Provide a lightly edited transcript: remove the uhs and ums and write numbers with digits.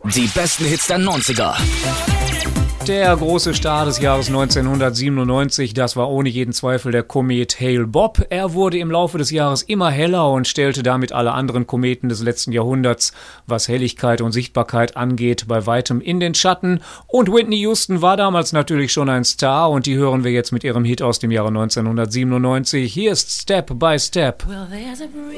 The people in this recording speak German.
Die besten Hits der 90er. Der große Star des Jahres 1997, das war ohne jeden Zweifel der Komet Hale-Bopp. Er wurde im Laufe des Jahres immer heller und stellte damit alle anderen Kometen des letzten Jahrhunderts, was Helligkeit und Sichtbarkeit angeht, bei weitem in den Schatten. Und Whitney Houston war damals natürlich schon ein Star und die hören wir jetzt mit ihrem Hit aus dem Jahre 1997. Hier ist Step by Step.